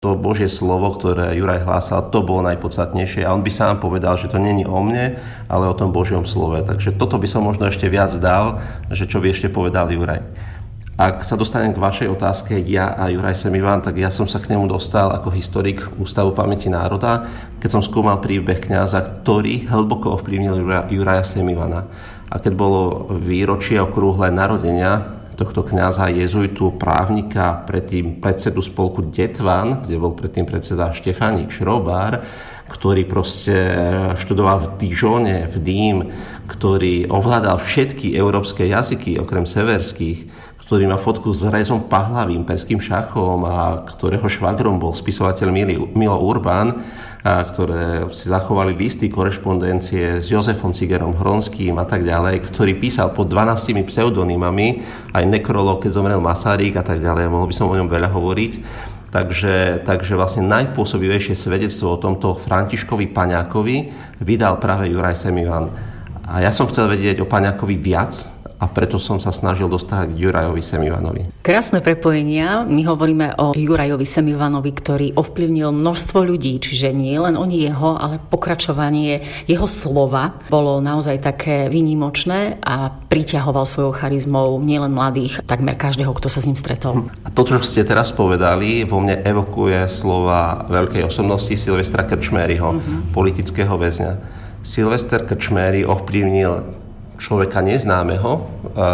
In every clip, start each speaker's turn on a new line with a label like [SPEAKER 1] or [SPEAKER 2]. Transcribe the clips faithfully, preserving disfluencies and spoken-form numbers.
[SPEAKER 1] To Božie slovo, ktoré Juraj hlásal, to bolo najpodstatnejšie a on by sám povedal, že to není o mne, ale o tom Božiom slove. Takže toto by som možno ešte viac dal, že čo by ešte povedal Juraj. Ak sa dostanem k vašej otázke, ja a Juraj Semiván, tak ja som sa k nemu dostal ako historik Ústavu pamäti národa, keď som skúmal príbeh kňaza, ktorý hlboko ovplyvnil Juraja Semivana. A keď bolo výročie okrúhle narodenia tohto kňaza jezuitu, právnika, predtým predsedu spolku Detvan, kde bol predtým predseda Štefánik Šrobár, ktorý proste študoval v Dijone, v Dím, ktorý ovládal všetky európske jazyky, okrem severských, ktorý má fotku s Rezom Pahlavým, perským šachom a ktorého švagrom bol spisovateľ Milo Urbán, a ktoré si zachovali listy, korešpondencie s Jozefom Cigerom Hronským a tak ďalej, ktorý písal pod dvanástimi pseudonymami, aj nekrolog, keď zomrel Masaryk a tak ďalej. Mohol by som o ňom veľa hovoriť. Takže, takže vlastne najpôsobivejšie svedectvo o tomto Františkovi Paňákovi vydal práve Juraj Semiván. A ja som chcel vedieť o Paňákovi viac, a preto som sa snažil dostať k Jurajovi Semivanovi.
[SPEAKER 2] Krásne prepojenia. My hovoríme o Jurajovi Semivanovi, ktorý ovplyvnil množstvo ľudí, čiže nie len oni jeho, ale pokračovanie jeho slova bolo naozaj také výnimočné a priťahoval svojou charizmou nielen mladých, takmer každého, kto sa s ním stretol.
[SPEAKER 1] A to, čo ste teraz povedali, vo mne evokuje slova veľkej osobnosti Silvestra Krčméryho, mm-hmm. politického väzňa. Silvester Krčméry ovplyvnil človeka neznámeho,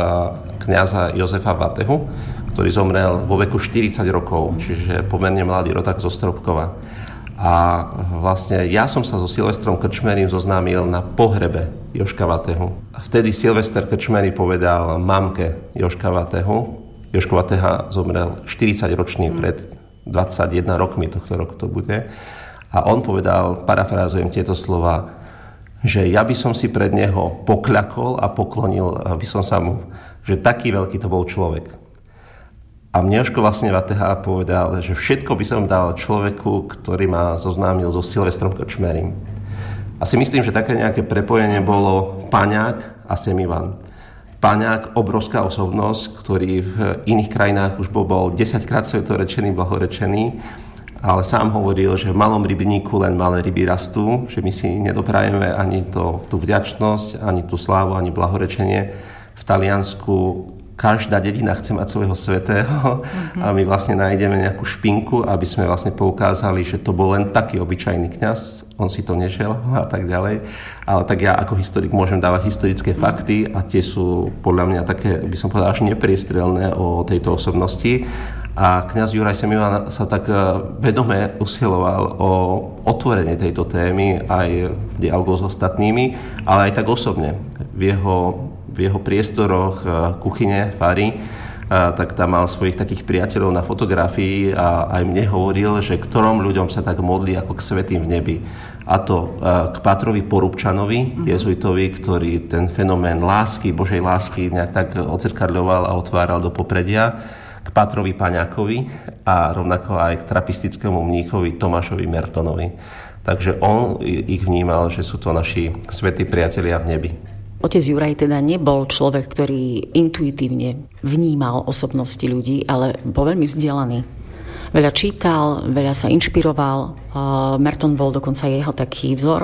[SPEAKER 1] kňaza Jozefa Vatehu, ktorý zomrel vo veku štyridsať rokov, čiže pomerne mladý rodak zo Stropkova. A vlastne ja som sa so Silvestrom Krčmérym zoznámil na pohrebe Jožka Vatehu. A vtedy Silvester Krčméry povedal mamke Jožka Vatehu. Jožko Vateha zomrel štyridsaťročný, pred dvadsaťjeden rokmi, tohto roku to bude. A on povedal, parafrázujem tieto slova, že ja by som si pred neho pokľakol a poklonil by som sa mu, že taký veľký to bol človek. A mne Jožko vlastne Vateha povedal, že všetko by som dal človeku, ktorý ma zoznámil so Silvestrom Krčmérym. A si myslím, že také nejaké prepojenie bolo Paňák a Semivan. Paňák, obrovská osobnosť, ktorý v iných krajinách už bol, bol desaťkrát svetorečený, blahorečený, ale sám hovoril, že v malom rybníku len malé ryby rastú, že my si nedoprajeme ani to, tú vďačnosť, ani tú slávu, ani blahorečenie. V Taliansku každá dedina chce mať svojho svätého mm-hmm. a my vlastne nájdeme nejakú špinku, aby sme vlastne poukázali, že to bol len taký obyčajný kňaz, on si to neželal a tak ďalej. Ale tak ja ako historik môžem dávať historické fakty a tie sú podľa mňa také, by som povedal, až nepriestrelné o tejto osobnosti. A kňaz Juraj Semivan sa tak vedome usiloval o otvorenie tejto témy aj v dialogu s ostatnými, ale aj tak osobne. V jeho, v jeho priestoroch kuchyne, fary, tak tam mal svojich takých priateľov na fotografii a aj mne hovoril, že ktorom ľuďom sa tak modlí ako k svätým v nebi. A to k Pátrovi Porúbčanovi, mm-hmm. jezuitovi, ktorý ten fenomén lásky, Božej lásky nejak tak odzrkadľoval a otváral do popredia, k Pátrovi Paňákovi a rovnako aj k trapistickému mníchovi Tomášovi Mertonovi. Takže on ich vnímal, že sú to naši svätí priatelia v nebi.
[SPEAKER 2] Otec Juraj teda nebol človek, ktorý intuitívne vnímal osobnosti ľudí, ale bol veľmi vzdelaný. Veľa čítal, veľa sa inšpiroval. Merton bol dokonca jeho taký vzor.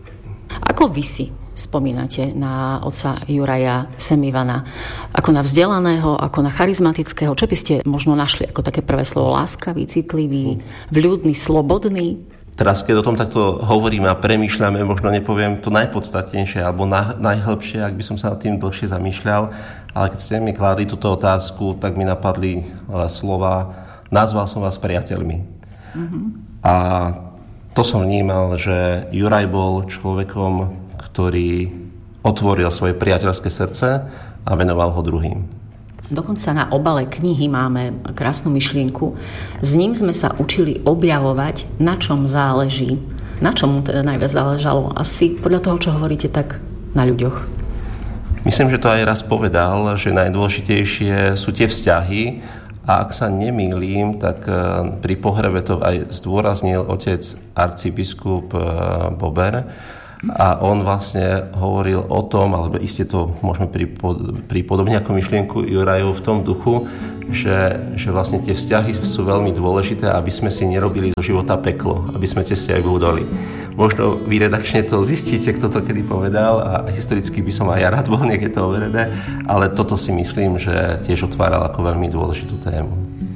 [SPEAKER 2] Ako vy si spomínate na otca Juraja Semivana? Ako na vzdelaného, ako na charizmatického? Čo by ste možno našli ako také prvé slovo? Láskavý, citlivý, vľúdny, slobodný?
[SPEAKER 1] Teraz, keď o tom takto hovoríme a premýšľame, možno nepoviem to najpodstatnejšie alebo na, najhlbšie, ak by som sa nad tým dlhšie zamýšľal, ale keď ste mi kládli túto otázku, tak mi napadli slova nazval som vás priateľmi. Mm-hmm. A to som vnímal, že Juraj bol človekom, ktorý otvoril svoje priateľské srdce a venoval ho druhým.
[SPEAKER 2] Dokonca na obale knihy máme krásnu myšlienku. S ním sme sa učili objavovať, na čom záleží. Na čom mu teda najviac záležalo? Asi podľa toho, čo hovoríte, tak na ľuďoch.
[SPEAKER 1] Myslím, že to aj raz povedal, že najdôležitejšie sú tie vzťahy a ak sa nemýlim, tak pri pohrebe to aj zdôraznil otec arcibiskup Bober, A on vlastne hovoril o tom, alebo iste to môžeme pripodobniť ako myšlienku Jurajov v tom duchu, že, že vlastne tie vzťahy sú veľmi dôležité, aby sme si nerobili zo života peklo, aby sme tie vzťahy budovali. Možno vy redakčne to zistíte, kto to kedy povedal a historicky by som aj ja rád bol niekde to overené, ale toto si myslím, že tiež otváral ako veľmi dôležitú tému.